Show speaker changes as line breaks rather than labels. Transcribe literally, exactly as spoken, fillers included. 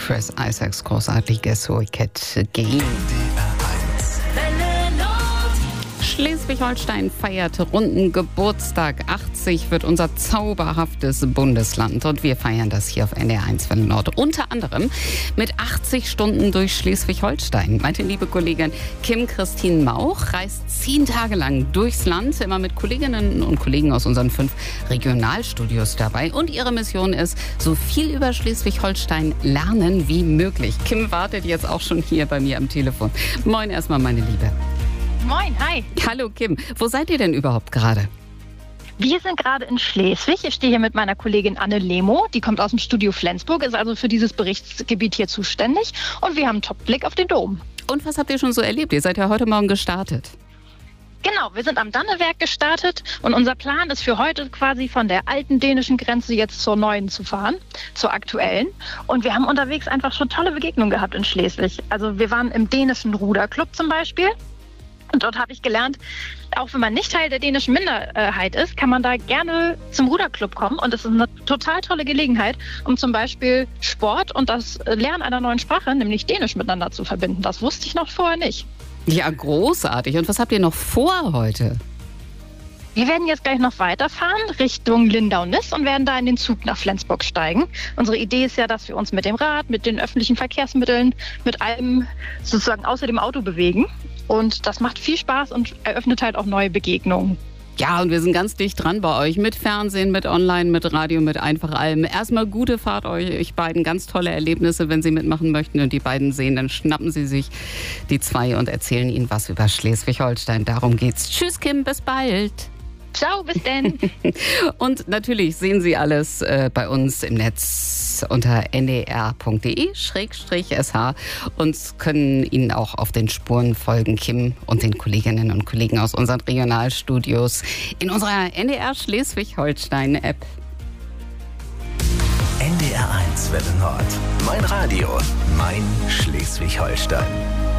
Chris Isaacs großartiges Wicked Game. Schleswig-Holstein feiert runden Geburtstag. achtzig wird unser zauberhaftes Bundesland. Und wir feiern das hier auf N D R eins Welle Nord. Unter anderem mit achtzig Stunden durch Schleswig-Holstein. Meine liebe Kollegin Kim Christine Mauch reist zehn Tage lang durchs Land, immer mit Kolleginnen und Kollegen aus unseren fünf Regionalstudios dabei. Und ihre Mission ist, so viel über Schleswig-Holstein lernen wie möglich. Kim wartet jetzt auch schon hier bei mir am Telefon. Moin erstmal, meine Liebe.
Moin, hi.
Hallo Kim, wo seid ihr denn überhaupt gerade?
Wir sind gerade in Schleswig. Ich stehe hier mit meiner Kollegin Anne Lemo. Die kommt aus dem Studio Flensburg, ist also für dieses Berichtsgebiet hier zuständig. Und wir haben einen Top-Blick auf den Dom.
Und was habt ihr schon so erlebt? Ihr seid ja heute Morgen gestartet.
Genau, wir sind am Dannewerk gestartet und unser Plan ist für heute quasi von der alten dänischen Grenze jetzt zur neuen zu fahren, zur aktuellen. Und wir haben unterwegs einfach schon tolle Begegnungen gehabt in Schleswig. Also wir waren im dänischen Ruderclub zum Beispiel. Und dort habe ich gelernt, auch wenn man nicht Teil der dänischen Minderheit ist, kann man da gerne zum Ruderclub kommen. Und es ist eine total tolle Gelegenheit, um zum Beispiel Sport und das Lernen einer neuen Sprache, nämlich Dänisch, miteinander zu verbinden. Das wusste ich noch vorher nicht.
Ja, großartig. Und was habt ihr noch vor heute?
Wir werden jetzt gleich noch weiterfahren Richtung Lindau-Niss und werden da in den Zug nach Flensburg steigen. Unsere Idee ist ja, dass wir uns mit dem Rad, mit den öffentlichen Verkehrsmitteln, mit allem sozusagen außer dem Auto bewegen. Und das macht viel Spaß und eröffnet halt auch neue Begegnungen.
Ja, und wir sind ganz dicht dran bei euch. Mit Fernsehen, mit Online, mit Radio, mit einfach allem. Erstmal gute Fahrt euch, euch beiden. Ganz tolle Erlebnisse, wenn Sie mitmachen möchten und die beiden sehen, dann schnappen Sie sich die zwei und erzählen Ihnen was über Schleswig-Holstein. Darum geht's. Tschüss, Kim, bis bald.
Ciao, bis denn.
Und natürlich sehen Sie alles äh, bei uns im Netz unter n d r punkt d e schrägstrich s h und können Ihnen auch auf den Spuren folgen, Kim und den Kolleginnen und Kollegen aus unseren Regionalstudios in unserer N D R Schleswig-Holstein-App.
N D R eins Welle Nord. Mein Radio, mein Schleswig-Holstein.